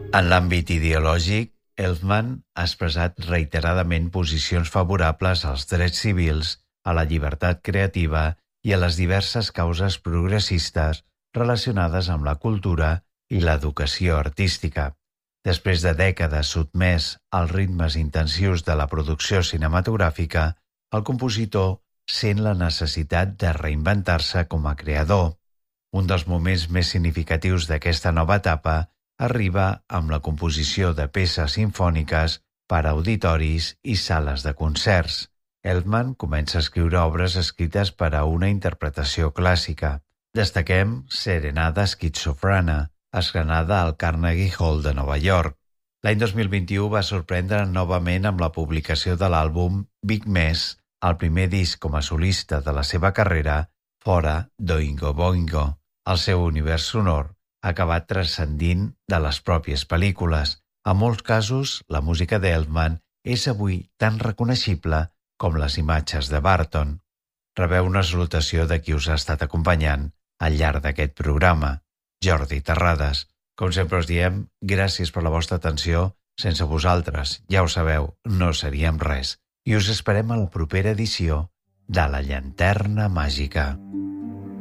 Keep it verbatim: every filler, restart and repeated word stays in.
En l'àmbit ideològic, Elfman ha expressat reiteradament posicions favorables als drets civils, a la llibertat creativa i a les diverses causes progressistes relacionades amb la cultura i l'educació artística. Després de dècades sotmès als ritmes intensius de la producció cinematogràfica, el compositor sent la necessitat de reinventar-se com a creador. Un dels moments més significatius d'aquesta nova etapa arriba amb la composició de peces simfòniques per a auditoris i sales de concerts. Elfman comença a escriure obres escrites per a una interpretació clàssica. Destaquem Serenada Schizofrena, estrenada al Carnegie Hall de Nova York. L'any dos mil vint-i-u va sorprendre novament amb la publicació de l'àlbum Big Mess, el primer disc com a solista de la seva carrera fora d'Oingo Boingo. El seu univers sonor ha acabat transcendint de les pròpies pel·lícules. En molts casos, la música d'Elfman és avui tan reconeixible com les imatges de Barton. Rebeu una salutació de qui us ha estat acompanyant al llarg d'aquest programa, Jordi Terrades. Com sempre us diem, gràcies per la vostra atenció. Sense vosaltres, ja ho sabeu, no seríem res. I us esperem a la propera edició de La Llanterna Màgica.